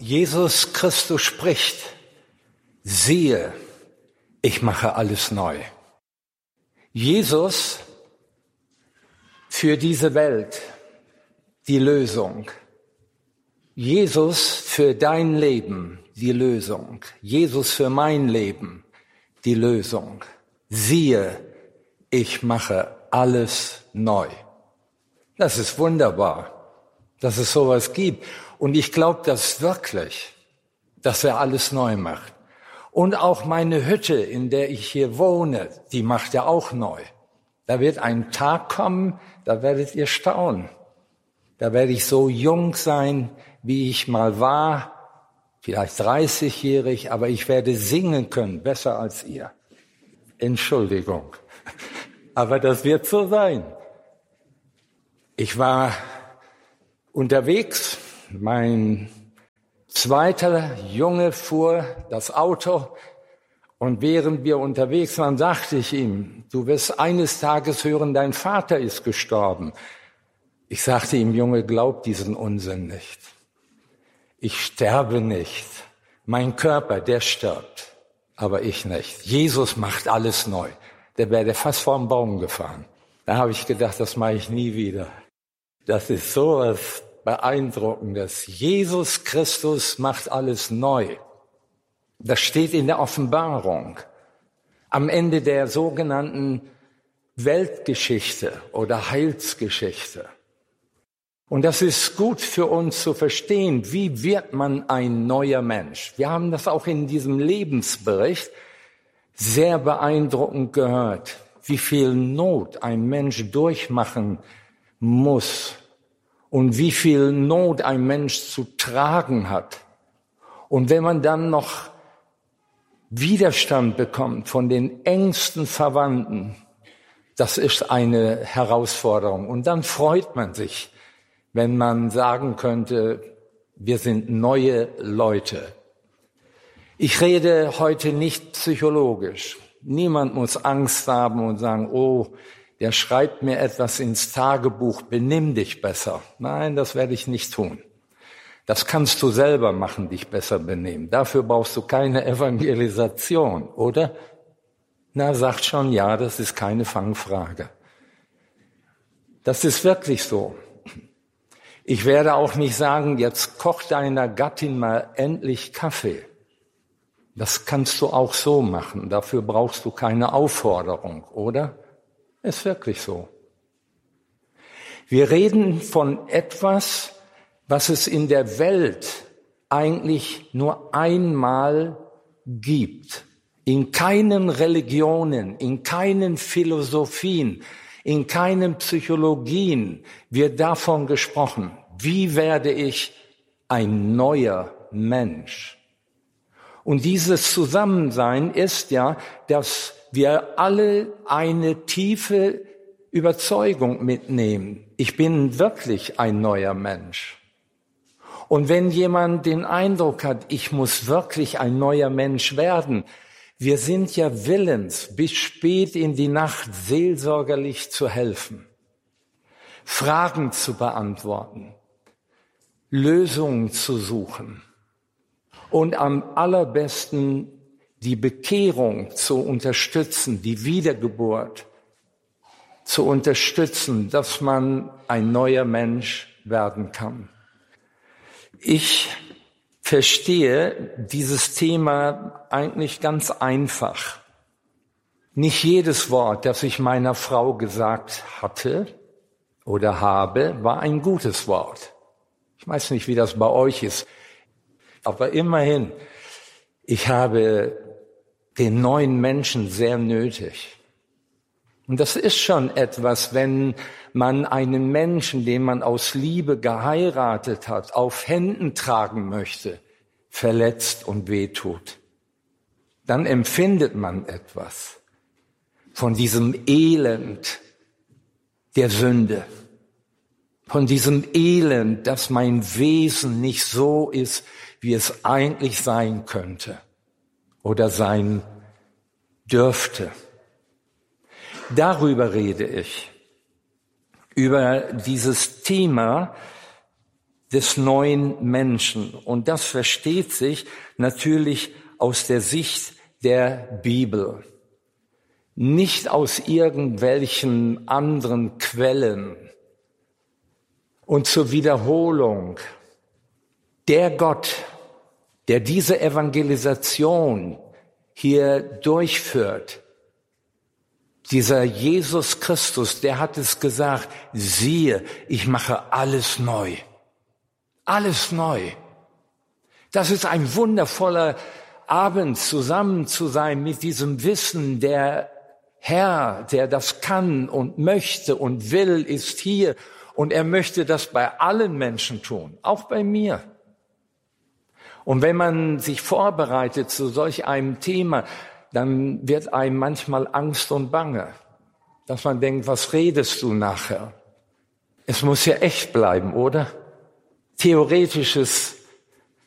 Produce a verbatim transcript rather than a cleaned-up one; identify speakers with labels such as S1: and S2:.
S1: Jesus Christus spricht: Siehe, ich mache alles neu. Jesus für diese Welt die Lösung. Jesus für dein Leben die Lösung. Jesus für mein Leben die Lösung. Siehe, ich mache alles neu. Das ist wunderbar, dass es sowas gibt. Und ich glaube das wirklich, dass er alles neu macht. Und auch meine Hütte, in der ich hier wohne, die macht er auch neu. Da wird ein Tag kommen, da werdet ihr staunen. Da werde ich so jung sein, wie ich mal war, vielleicht dreißigjährig, aber ich werde singen können, besser als ihr. Entschuldigung, aber das wird so sein. Ich war unterwegs, mein zweiter Junge fuhr das Auto und während wir unterwegs waren, sagte ich ihm: Du wirst eines Tages hören, dein Vater ist gestorben. Ich sagte ihm: Junge, glaub diesen Unsinn nicht. Ich sterbe nicht. Mein Körper, der stirbt, aber ich nicht. Jesus macht alles neu. Der wäre fast vorm Baum gefahren. Da habe ich gedacht, das mache ich nie wieder. Das ist so was Beeindruckendes. Jesus Christus macht alles neu. Das steht in der Offenbarung. Am Ende der sogenannten Weltgeschichte oder Heilsgeschichte. Und das ist gut für uns zu verstehen, wie wird man ein neuer Mensch? Wir haben das auch in diesem Lebensbericht sehr beeindruckend gehört, wie viel Not ein Mensch durchmachen muss und wie viel Not ein Mensch zu tragen hat. Und wenn man dann noch Widerstand bekommt von den engsten Verwandten, das ist eine Herausforderung. Und dann freut man sich, wenn man sagen könnte, wir sind neue Leute. Ich rede heute nicht psychologisch. Niemand muss Angst haben und sagen, oh, der schreibt mir etwas ins Tagebuch, benimm dich besser. Nein, das werde ich nicht tun. Das kannst du selber machen, dich besser benehmen. Dafür brauchst du keine Evangelisation, oder? Na, sagt schon, ja, das ist keine Fangfrage. Das ist wirklich so. Ich werde auch nicht sagen, jetzt koch deiner Gattin mal endlich Kaffee. Das kannst du auch so machen. Dafür brauchst du keine Aufforderung, oder? Ist wirklich so. Wir reden von etwas, was es in der Welt eigentlich nur einmal gibt. In keinen Religionen, in keinen Philosophien, in keinen Psychologien wird davon gesprochen. Wie werde ich ein neuer Mensch? Und dieses Zusammensein ist ja, dass wir alle eine tiefe Überzeugung mitnehmen. Ich bin wirklich ein neuer Mensch. Und wenn jemand den Eindruck hat, ich muss wirklich ein neuer Mensch werden, wir sind ja willens, bis spät in die Nacht seelsorgerlich zu helfen, Fragen zu beantworten, Lösungen zu suchen und am allerbesten die Bekehrung zu unterstützen, die Wiedergeburt zu unterstützen, dass man ein neuer Mensch werden kann. Ich verstehe dieses Thema eigentlich ganz einfach. Nicht jedes Wort, das ich meiner Frau gesagt hatte oder habe, war ein gutes Wort. Ich weiß nicht, wie das bei euch ist, aber immerhin, ich habe den neuen Menschen sehr nötig. Und das ist schon etwas, wenn man einen Menschen, den man aus Liebe geheiratet hat, auf Händen tragen möchte, verletzt und wehtut. Dann empfindet man etwas von diesem Elend der Sünde, von diesem Elend, dass mein Wesen nicht so ist, wie es eigentlich sein könnte oder sein dürfte. Darüber rede ich, über dieses Thema, des neuen Menschen. Und das versteht sich natürlich aus der Sicht der Bibel, nicht aus irgendwelchen anderen Quellen. Und zur Wiederholung, der Gott, der diese Evangelisation hier durchführt, dieser Jesus Christus, der hat es gesagt, siehe, ich mache alles neu. Alles neu. Das ist ein wundervoller Abend, zusammen zu sein mit diesem Wissen, der Herr, der das kann und möchte und will, ist hier. Und er möchte das bei allen Menschen tun, auch bei mir. Und wenn man sich vorbereitet zu solch einem Thema, dann wird einem manchmal Angst und Bange, dass man denkt, was redest du nachher? Es muss ja echt bleiben, oder? Theoretisches